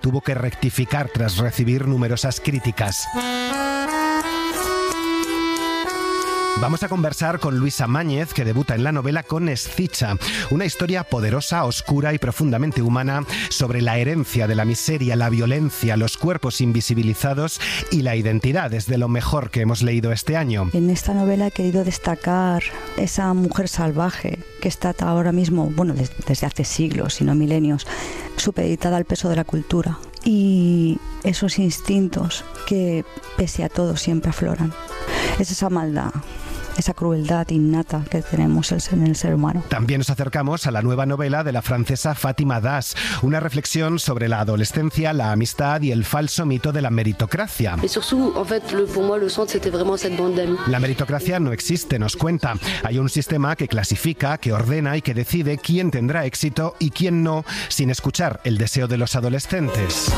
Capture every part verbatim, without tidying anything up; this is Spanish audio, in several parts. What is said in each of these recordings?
tuvo que rectificar tras recibir numerosas críticas. Vamos a conversar con Luisa Máñez, que debuta en la novela con Escicha, una historia poderosa, oscura y profundamente humana sobre la herencia de la miseria, la violencia, los cuerpos invisibilizados y la identidad. Es de lo mejor que hemos leído este año. En esta novela he querido destacar esa mujer salvaje que está ahora mismo, bueno, desde hace siglos, si no milenios, supeditada al peso de la cultura. Y esos instintos que, pese a todo, siempre afloran. Es esa maldad, esa crueldad innata que tenemos en el ser humano. También nos acercamos a la nueva novela de la francesa Fátima Das, una reflexión sobre la adolescencia, la amistad y el falso mito de la meritocracia. La meritocracia no existe, nos cuenta. Hay un sistema que clasifica, que ordena y que decide quién tendrá éxito y quién no, sin escuchar el deseo de los adolescentes.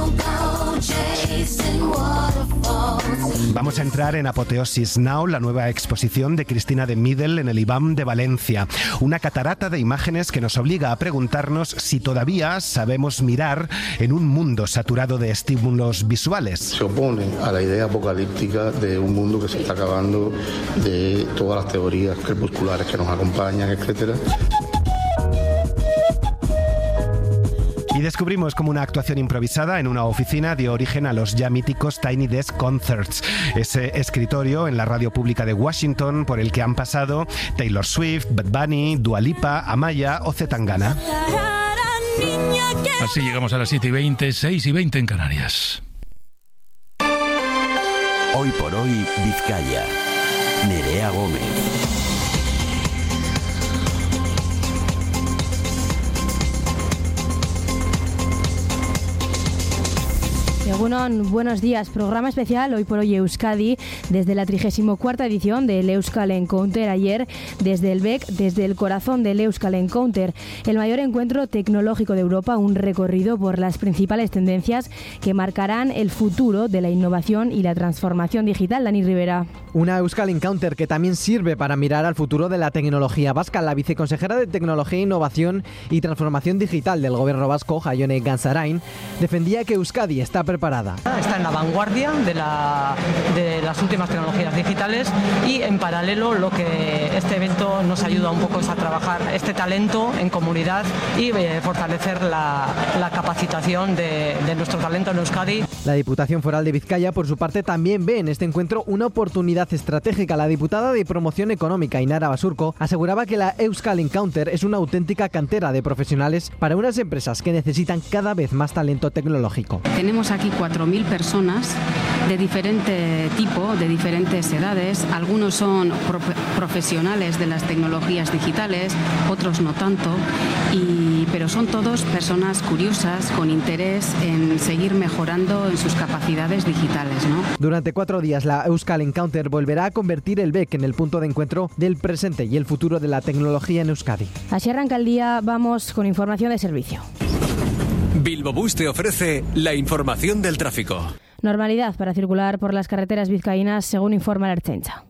Vamos a entrar en Apoteosis Now, la nueva exposición de Cristina de Middel en el I B A M de Valencia. Una catarata de imágenes que nos obliga a preguntarnos si todavía sabemos mirar en un mundo saturado de estímulos visuales. Se opone a la idea apocalíptica de un mundo que se está acabando, de todas las teorías crepusculares que nos acompañan, etcétera. Y descubrimos cómo una actuación improvisada en una oficina dio origen a los ya míticos Tiny Desk Concerts, ese escritorio en la radio pública de Washington por el que han pasado Taylor Swift, Bad Bunny, Dua Lipa, Amaya o C. Tangana. Así llegamos a las siete y veinte, seis y veinte en Canarias. Hoy por hoy, Vizcaya. Nerea Gómez. Egunon, buenos días. Programa especial Hoy por Hoy Euskadi desde la trigésima cuarta edición del Euskal Encounter ayer desde el B E C, desde el corazón del Euskal Encounter, el mayor encuentro tecnológico de Europa, un recorrido por las principales tendencias que marcarán el futuro de la innovación y la transformación digital. Dani Rivera. Una Euskal Encounter que también sirve para mirar al futuro de la tecnología vasca. La viceconsejera de Tecnología, Innovación y Transformación Digital del Gobierno vasco, Jaione Ganzarain, defendía que Euskadi está preparada Preparada. Está en la vanguardia de, la, de las últimas tecnologías digitales y en paralelo lo que este evento nos ayuda un poco es a trabajar este talento en comunidad y eh, fortalecer la, la capacitación de, de nuestro talento en Euskadi. La Diputación Foral de Vizcaya, por su parte, también ve en este encuentro una oportunidad estratégica. La diputada de Promoción Económica, Inara Basurco, aseguraba que la Euskal Encounter es una auténtica cantera de profesionales para unas empresas que necesitan cada vez más talento tecnológico. Tenemos aquí cuatro mil personas de diferente tipo, de diferentes edades. Algunos son pro- profesionales de las tecnologías digitales, otros no tanto, y, pero son todos personas curiosas, con interés en seguir mejorando en sus capacidades digitales, ¿no? Durante cuatro días, la Euskal Encounter volverá a convertir el B E C en el punto de encuentro del presente y el futuro de la tecnología en Euskadi. Así arranca el día, vamos con información de servicio. Bilbobús te ofrece la información del tráfico. Normalidad para circular por las carreteras vizcaínas, según informa la Ertzaintza.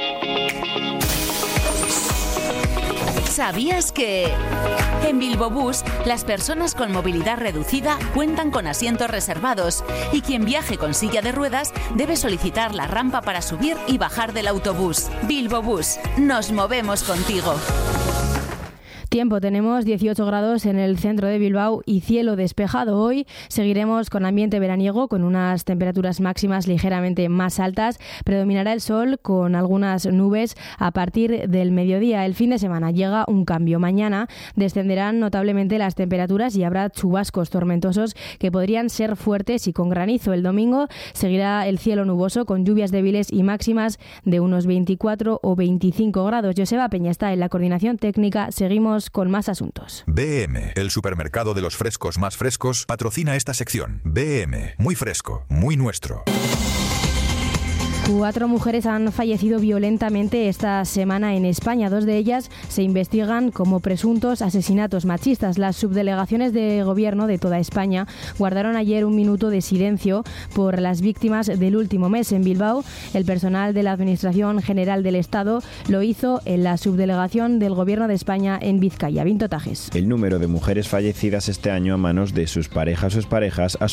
¿Sabías que en Bilbobús las personas con movilidad reducida cuentan con asientos reservados y quien viaje con silla de ruedas debe solicitar la rampa para subir y bajar del autobús? Bilbobús, nos movemos contigo. Tiempo, tenemos dieciocho grados en el centro de Bilbao y cielo despejado. Hoy seguiremos con ambiente veraniego, con unas temperaturas máximas ligeramente más altas. Predominará el sol con algunas nubes a partir del mediodía. El fin de semana llega un cambio. Mañana descenderán notablemente las temperaturas y habrá chubascos tormentosos que podrían ser fuertes y con granizo. El domingo seguirá el cielo nuboso con lluvias débiles y máximas de unos veinticuatro o veinticinco grados. Joseba Peña está en la coordinación técnica. Seguimos con más asuntos. B M, el supermercado de los frescos más frescos, patrocina esta sección. B M, muy fresco, muy nuestro. Cuatro mujeres han fallecido violentamente esta semana en España. Dos de ellas se investigan como presuntos asesinatos machistas. Las subdelegaciones de gobierno de toda España guardaron ayer un minuto de silencio por las víctimas del último mes. En Bilbao, el personal de la Administración General del Estado lo hizo en la subdelegación del Gobierno de España en Vizcaya. Vinto Tajes. El número de mujeres fallecidas este año a manos de sus parejas o exparejas ha